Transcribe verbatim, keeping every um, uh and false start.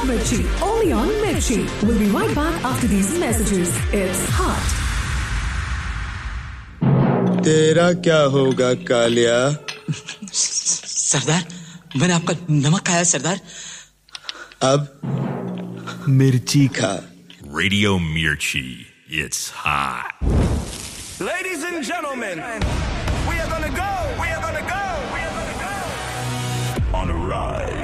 Mirchi, only on Mirchi. We'll be right back after these messages. It's hot. तेरा क्या होगा कालिया? सरदार, मैंने आपका नमक खाया सरदार. अब मिर्ची खा. Radio Mirchi, it's hot. Ladies and gentlemen, we are gonna go, we are gonna go, we are gonna go on a ride.